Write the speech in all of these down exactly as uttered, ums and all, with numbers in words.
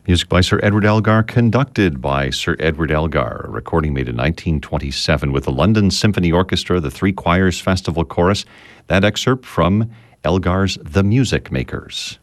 Music by Sir Edward Elgar, conducted by Sir Edward Elgar, a recording made in nineteen twenty-seven with the London Symphony Orchestra, the Three Choirs Festival Chorus. That excerpt from Elgar's The Music Makers.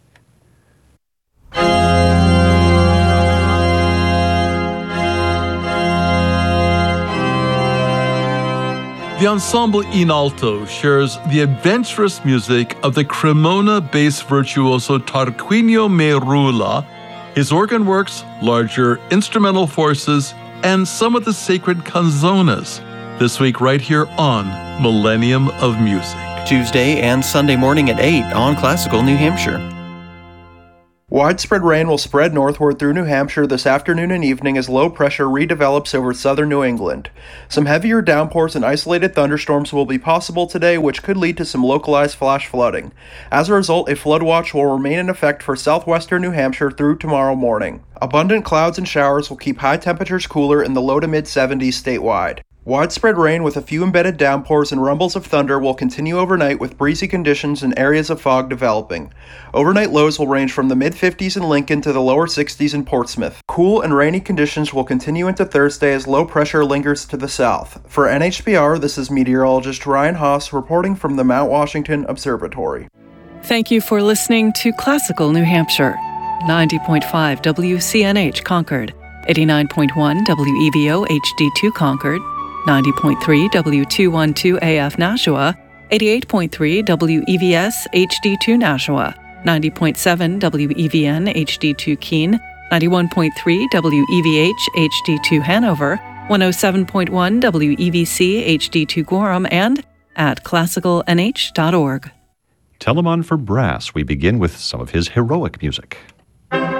The ensemble in alto shares the adventurous music of the Cremona bass virtuoso Tarquinio Merula, his organ works, larger instrumental forces, and some of the sacred canzonas. This week right here on Millennium of Music. Tuesday and Sunday morning at eight on Classical New Hampshire. Widespread rain will spread northward through New Hampshire this afternoon and evening as low pressure redevelops over southern New England. Some heavier downpours and isolated thunderstorms will be possible today, which could lead to some localized flash flooding. As a result, a flood watch will remain in effect for southwestern New Hampshire through tomorrow morning. Abundant clouds and showers will keep high temperatures cooler in the low to mid seventies statewide. Widespread rain with a few embedded downpours and rumbles of thunder will continue overnight with breezy conditions and areas of fog developing. Overnight lows will range from the mid fifties in Lincoln to the lower sixties in Portsmouth. Cool and rainy conditions will continue into Thursday as low pressure lingers to the south. For N H P R, this is meteorologist Ryan Haas reporting from the Mount Washington Observatory. Thank you for listening to Classical New Hampshire. ninety point five W C N H Concord, eighty-nine point one W E V O H D two Concord, ninety point three W two twelve A F Nashua, eighty-eight point three W E V S H D two Nashua, ninety point seven W E V N H D two Keene, ninety-one point three W E V H H D two Hanover, one oh seven point one W E V C H D two Gorham, and at classical n h dot org. Telemann for brass. We begin with some of his heroic music.